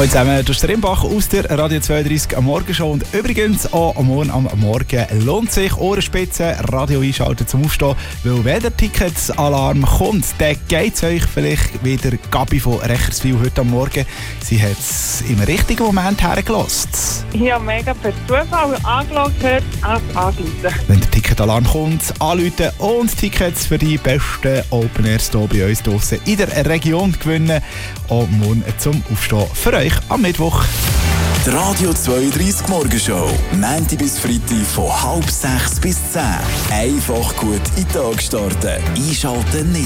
Hallo zusammen, du bist der Rimbach aus der Radio 32 am Morgenshow. Und übrigens auch am Morgen lohnt sich Ohrenspitzen, Radio einschalten zum Aufstehen, weil wenn der Ticketsalarm kommt, dann geht es euch vielleicht wieder Gabi von Recherswil heute am Morgen. Sie hat es im richtigen Moment hergelassen. Ich habe mega per Zufall angeschaut, anrufen. Wenn der Ticketalarm kommt, anrufen und Tickets für die besten Open Airs hier bei uns draussen in der Region gewinnen. Und morgen zum Aufstehen für euch am Mittwoch. Die Radio 32 Morgenshow. Montag bis Freitag von 5:30 bis 10. Einfach gut in den Tag starten. Einschalten nicht